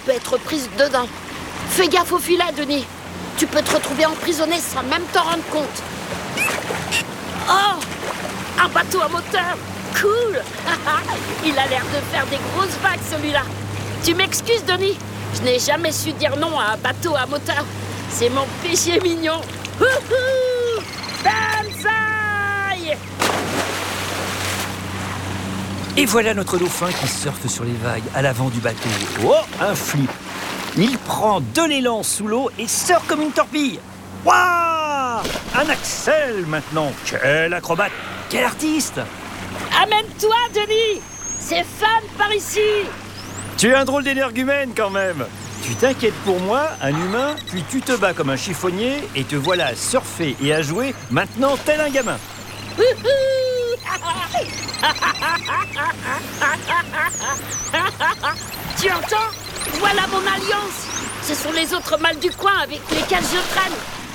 peut être prise dedans. Fais gaffe au filet, Denis. Tu peux te retrouver emprisonné sans même t'en rendre compte. Oh, un bateau à moteur. Cool. Il a l'air de faire des grosses vagues, celui-là. Tu m'excuses, Denis. Je n'ai jamais su dire non à un bateau à moteur. C'est mon péché mignon. Wouhou! Banzai! Et voilà notre dauphin qui surfe sur les vagues à l'avant du bateau. Oh, un flip! Il prend de l'élan sous l'eau et sort comme une torpille. Waouh! Un Axel maintenant. Quel acrobate! Quel artiste! Amène-toi, Denis! C'est fun par ici! Tu es un drôle d'énergumène quand même. Tu t'inquiètes pour moi, un humain, puis tu te bats comme un chiffonnier et te voilà à surfer et à jouer maintenant tel un gamin. Tu entends? Voilà mon alliance! Ce sont les autres mâles du coin avec lesquels je traîne!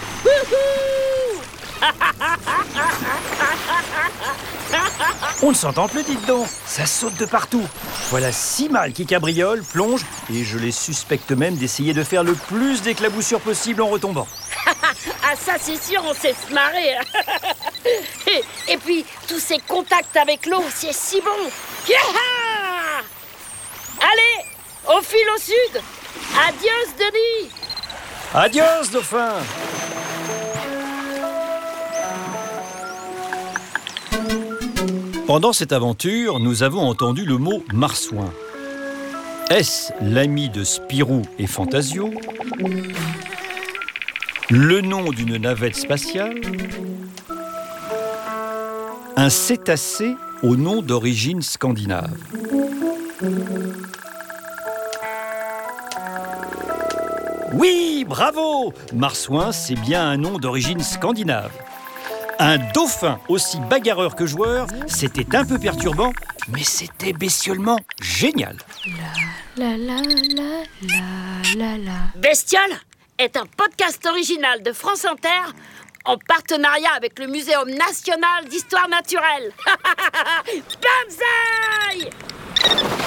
On ne s'entend plus, dites donc. Ça saute de partout. Voilà 6 mâles qui cabriolent, plongent, et je les suspecte même d'essayer de faire le plus d'éclaboussures possible en retombant. Ah ça c'est sûr, on sait se marrer. Et puis, tous ces contacts avec l'eau, c'est si bon. Yaha! Allez, on file au sud. Adios, Denis. Adios, dauphin. Pendant cette aventure, nous avons entendu le mot marsouin. Est-ce l'ami de Spirou et Fantasio? Le nom d'une navette spatiale? Un cétacé au nom d'origine scandinave? Oui, bravo! Marsouin, c'est bien un nom d'origine scandinave. Un dauphin aussi bagarreur que joueur, c'était un peu perturbant, mais c'était bestiolement génial. La la la la la la. Bestiole est un podcast original de France Inter en partenariat avec le Muséum national d'histoire naturelle. Banzai!